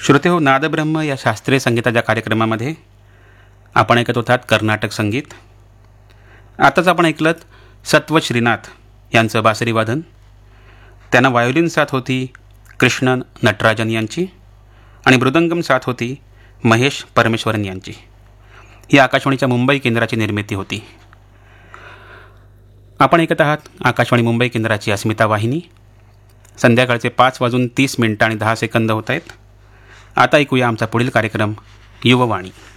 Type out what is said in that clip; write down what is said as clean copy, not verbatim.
श्रोतेहो, नादब्रह्म या शास्त्रीय संगीताच्या कार्यक्रमामध्ये आपण ऐकत होतात कर्नाटक संगीत. आताच आपण ऐकलं सत्व श्रीनाथ यांचं बासरी वादन. त्यांना वायोलिन साथ होती कृष्णन नटराजन यांची आणि मृदंगम साथ होती महेश परमेश्वरन यांची. ही आकाशवाणीच्या मुंबई केंद्राची निर्मिती होती. आपण ऐकत आहात आकाशवाणी मुंबई केंद्राची अस्मिता वाहिनी. संध्याकाळचे 5:30 होत आहेत. आता ऐकूया आमचा पुढील कार्यक्रम युववाणी.